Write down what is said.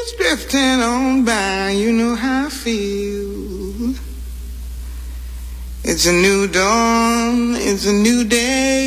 is drifting on by. You know how I feel. It's a new dawn, it's a new day.